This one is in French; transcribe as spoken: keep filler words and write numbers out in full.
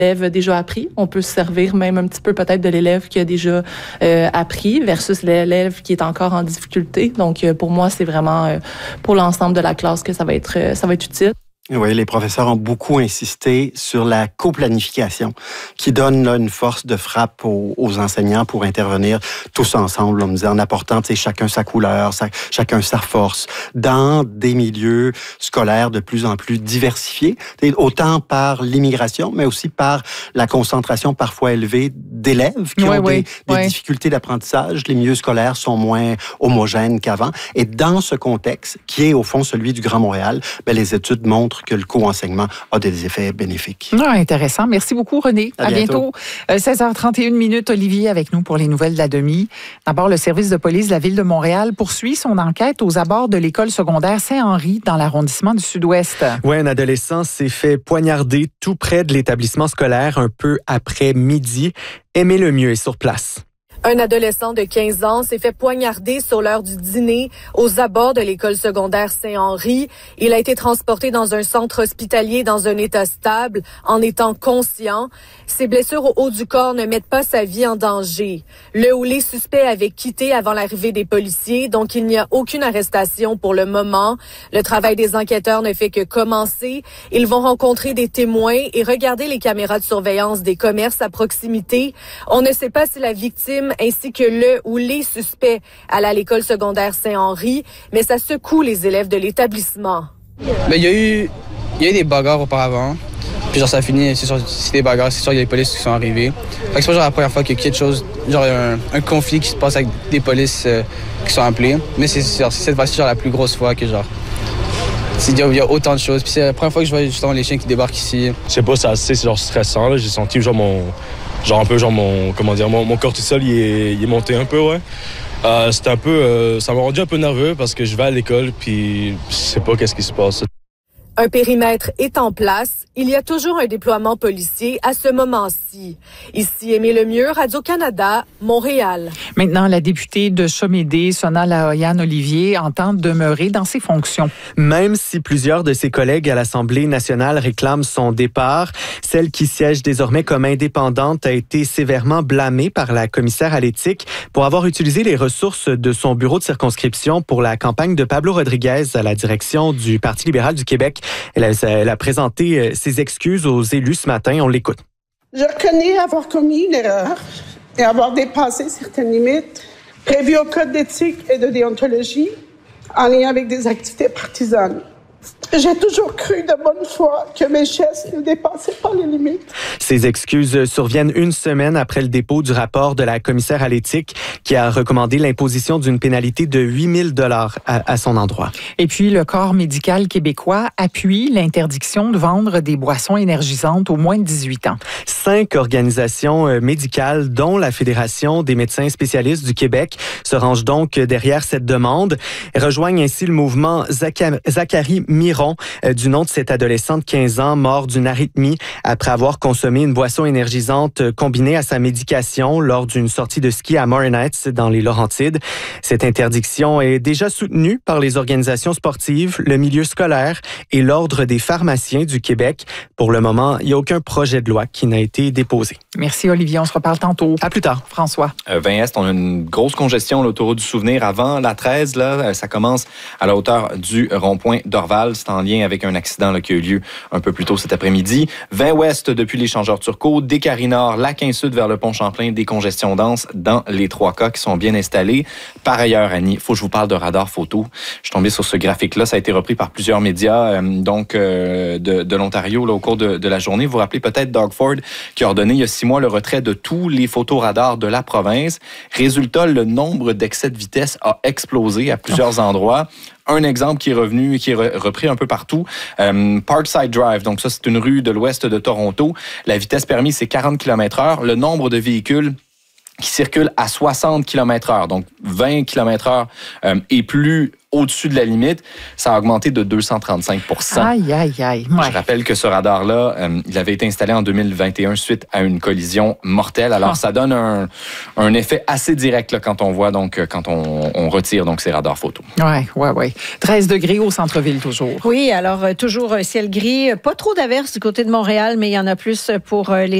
l'élève déjà appris. On peut se servir même un petit peu peut-être de l'élève qui a déjà euh, appris versus l'élève qui est encore en difficulté. Donc, euh, pour moi, c'est vraiment euh, pour l'ensemble de la classe que ça va être, euh, ça va être utile. Oui, les professeurs ont beaucoup insisté sur la coplanification qui donne là, une force de frappe aux, aux enseignants pour intervenir tous ensemble, on me disait, en apportant chacun sa couleur, sa, chacun sa force, dans des milieux scolaires de plus en plus diversifiés, autant par l'immigration, mais aussi par la concentration parfois élevée d'élèves qui oui, ont oui, des, des oui. difficultés d'apprentissage. Les milieux scolaires sont moins homogènes qu'avant. Et dans ce contexte, qui est au fond celui du Grand Montréal, bien, les études montrent que le co-enseignement a des effets bénéfiques. Ah, intéressant. Merci beaucoup, René. À, à bientôt. bientôt. seize heures trente et une minutes, Olivier avec nous pour les nouvelles de la demi. D'abord, le service de police de la Ville de Montréal poursuit son enquête aux abords de l'école secondaire Saint-Henri dans l'arrondissement du Sud-Ouest. Oui, un adolescent s'est fait poignarder tout près de l'établissement scolaire un peu après midi. Aimé Lemieux est sur place. Un adolescent de quinze ans s'est fait poignarder sur l'heure du dîner aux abords de l'école secondaire Saint-Henri. Il a été transporté dans un centre hospitalier dans un état stable en étant conscient. Ses blessures au haut du corps ne mettent pas sa vie en danger. Le ou les suspects avaient quitté avant l'arrivée des policiers, donc il n'y a aucune arrestation pour le moment. Le travail des enquêteurs ne fait que commencer. Ils vont rencontrer des témoins et regarder les caméras de surveillance des commerces à proximité. On ne sait pas si la victime ainsi que le ou les suspects allaient à l'école secondaire Saint-Henri, mais ça secoue les élèves de l'établissement. Ben, il y a eu, il y a eu des bagarres auparavant. Puis genre ça finit, c'est sûr, c'est des bagarres, c'est sûr il y a des polices qui sont arrivés. Fait que c'est pas genre la première fois qu'il y a quelque chose, genre un, un conflit qui se passe avec des polices euh, qui sont appelés. Mais c'est, c'est cette fois-ci genre la plus grosse fois que genre il y, a, il y a autant de choses. Puis c'est la première fois que je vois justement les chiens qui débarquent ici. Je sais pas, c'est assez genre stressant là. J'ai senti genre mon Genre un peu, genre mon, comment dire, mon, mon cortisol, il est, il est monté un peu, ouais. Euh, c'était un peu, euh, ça m'a rendu un peu nerveux parce que je vais à l'école puis je sais pas qu'est-ce qui se passe. Un périmètre est en place. Il y a toujours un déploiement policier à ce moment-ci. Ici, Aimé Lemieux, Radio-Canada, Montréal. Maintenant, la députée de Chomédé, Sona Lahoyan-Olivier, entend demeurer dans ses fonctions. Même si plusieurs de ses collègues à l'Assemblée nationale réclament son départ, celle qui siège désormais comme indépendante a été sévèrement blâmée par la commissaire à l'éthique pour avoir utilisé les ressources de son bureau de circonscription pour la campagne de Pablo Rodriguez à la direction du Parti libéral du Québec. Elle a, elle a présenté ses excuses aux élus ce matin. On l'écoute. Je reconnais avoir commis une erreur et avoir dépassé certaines limites prévues au Code d'éthique et de déontologie en lien avec des activités partisanes. J'ai toujours cru de bonne foi que mes gestes ne dépassaient pas les limites. Ces excuses surviennent une semaine après le dépôt du rapport de la commissaire à l'éthique qui a recommandé l'imposition d'une pénalité de huit mille dollars à, à son endroit. Et puis, le Corps médical québécois appuie l'interdiction de vendre des boissons énergisantes aux moins de dix-huit ans. Cinq organisations médicales, dont la Fédération des médecins spécialistes du Québec, se rangent donc derrière cette demande et rejoignent ainsi le mouvement Zachary Miron, euh, du nom de cet adolescent de quinze ans mort d'une arythmie après avoir consommé une boisson énergisante euh, combinée à sa médication lors d'une sortie de ski à Morin Heights dans les Laurentides. Cette interdiction est déjà soutenue par les organisations sportives, le milieu scolaire et l'Ordre des pharmaciens du Québec. Pour le moment, il n'y a aucun projet de loi qui n'a été déposé. Merci Olivier, on se reparle tantôt. À plus tard. François. Euh, vingt Est, on a une grosse congestion, l'autoroute du souvenir avant la treize, là, ça commence à la hauteur du rond-point d'Orval. C'est en lien avec un accident là, qui a eu lieu un peu plus tôt cet après-midi. vingt Ouest depuis l'échangeur Turcot, des Carrie-Nord, la quinze Sud vers le pont Champlain, des congestions denses dans les trois cas qui sont bien installés. Par ailleurs, Annie, il faut que je vous parle de radar photo. Je suis tombé sur ce graphique-là, ça a été repris par plusieurs médias euh, donc euh, de, de l'Ontario là, au cours de, de la journée. Vous vous rappelez peut-être Doug Ford qui a ordonné il y a six mois le retrait de tous les photoradars de la province. Résultat, le nombre d'excès de vitesse a explosé à plusieurs oh. endroits. Un exemple qui est revenu, qui est repris un peu partout, euh, Parkside Drive. Donc ça, c'est une rue de l'ouest de Toronto. La vitesse permise, c'est quarante kilomètres heure. Le nombre de véhicules qui circulent à soixante kilomètres heure, donc vingt kilomètres heure euh, et plus au-dessus de la limite, ça a augmenté de deux cent trente-cinq pour cent. Aïe, aïe, aïe. Ouais. Je rappelle que ce radar-là, euh, il avait été installé en deux mille vingt et un suite à une collision mortelle. Alors, ah. ça donne un, un effet assez direct là, quand on voit, donc, quand on, on retire donc, ces radars photos. Oui, oui, oui. treize degrés au centre-ville toujours. Oui, alors toujours ciel gris. Pas trop d'averses du côté de Montréal, mais il y en a plus pour les